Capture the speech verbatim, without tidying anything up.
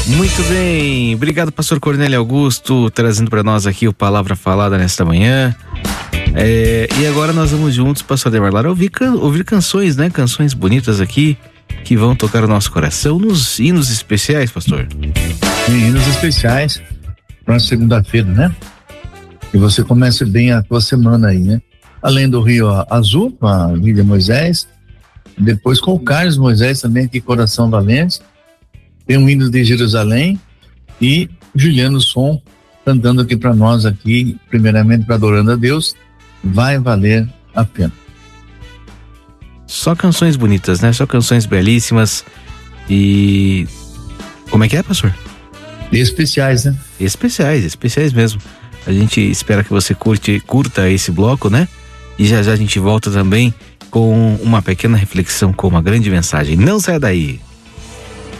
Muito bem, obrigado, pastor Cornélio Augusto, trazendo para nós aqui o Palavra Falada nesta manhã. É, e agora nós vamos juntos, pastor Ademar Lara, ouvir, can, ouvir canções, né? Canções bonitas aqui, que vão tocar o nosso coração nos hinos especiais, pastor. Em hinos especiais para segunda-feira, né? E você começa bem a tua semana aí, né? Além do Rio Azul, com a Lídia Moisés, depois com o Carlos Moisés também aqui, Coração Valente, tem um hino de Jerusalém e Juliano Som cantando aqui para nós aqui, primeiramente para Adorando a Deus, Vai Valer a Pena. Só canções bonitas, né? Só canções belíssimas e... Como é que é, pastor? Especiais, né? Especiais, especiais mesmo. A gente espera que você curte, curta esse bloco, né? E já já a gente volta também com uma pequena reflexão, com uma grande mensagem. Não saia daí!